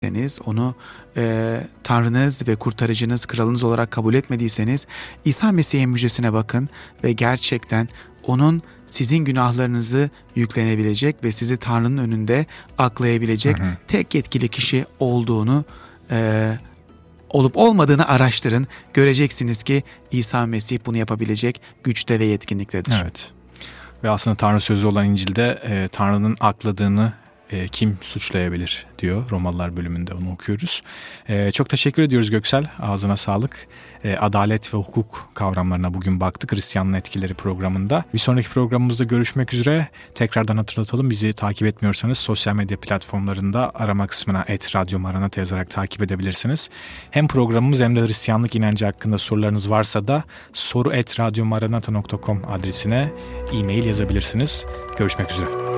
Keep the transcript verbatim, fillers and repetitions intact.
etmediyseniz, onu e, Tanrınız ve kurtarıcınız, kralınız olarak kabul etmediyseniz İsa Mesih'in müjdesine bakın ve gerçekten onun sizin günahlarınızı yüklenebilecek ve sizi Tanrı'nın önünde aklayabilecek hı hı. tek yetkili kişi olduğunu, e, olup olmadığını araştırın. Göreceksiniz ki İsa Mesih bunu yapabilecek güçte ve yetkinliktedir. Evet. Ve aslında Tanrı sözü olan İncil'de e, Tanrı'nın akladığını e, kim suçlayabilir diyor. Romalılar bölümünde onu okuyoruz. E, çok teşekkür ediyoruz Göksel. Ağzına sağlık. E, adalet ve hukuk kavramlarına bugün baktık Hristiyanlığın Etkileri programında. Bir sonraki programımızda görüşmek üzere. Tekrardan hatırlatalım, bizi takip etmiyorsanız sosyal medya platformlarında arama kısmına et radyo maranata yazarak takip edebilirsiniz. Hem programımız hem de Hristiyanlık inancı hakkında sorularınız varsa da soru et radyo maranata nokta com adresine e-mail yazabilirsiniz. Görüşmek üzere.